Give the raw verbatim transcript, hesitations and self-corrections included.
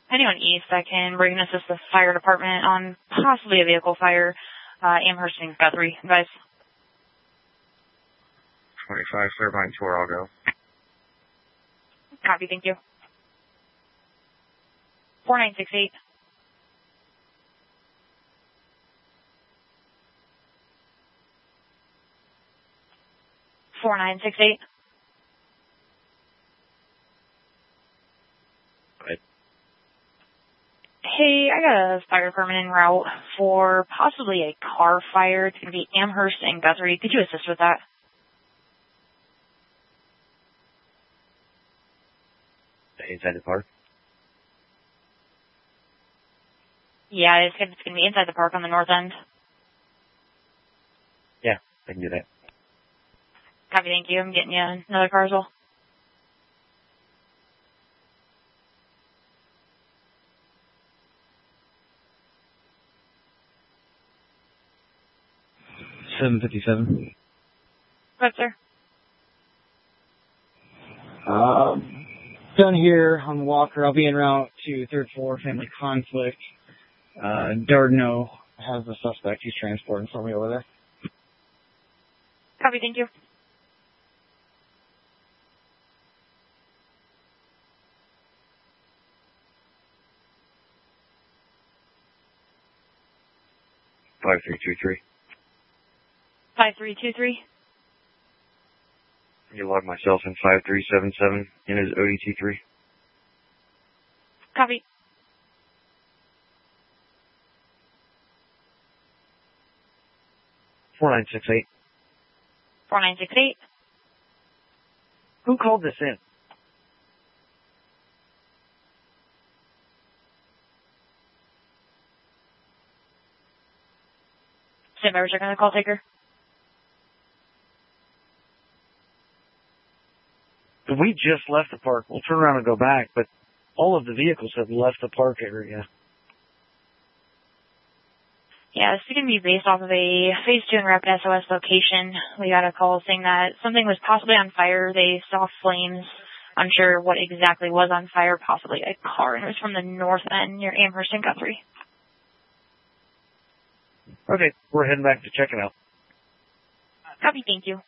anyone east that can bring and assist the fire department on possibly a vehicle fire, uh, Amherst and Guthrie, guys. twenty-five, Servine tour, I'll go. Copy, thank you. four nine six eight. four nine six eight. Right. Hey, I got a fire department en route for possibly a car fire. It's going to be Amherst and Guthrie. Could you assist with that? Inside the park? Yeah, it's going to be inside the park on the north end. Yeah, I can do that. Copy, thank you. I'm getting you another car as well. seven fifty-seven. What, sir? Um, done here on Walker. I'll be en route to third floor family conflict. Uh, Dardenau has the suspect. He's transporting for me over there. Copy, thank you. five three two three. five three two three. You log myself in five three seven seven in his O D T three. Copy. four nine six eight. four nine six eight. Who called this in? Stand by, we're checking the call taker. We just left the park. We'll turn around and go back, but all of the vehicles have left the park area. Yeah, this is going to be based off of a phase two and rapid S O S location. We got a call saying that something was possibly on fire. They saw flames. Unsure what exactly was on fire, possibly a car, and it was from the north end near Amherst and Guthrie. Okay, we're heading back to check it out. Copy, thank you.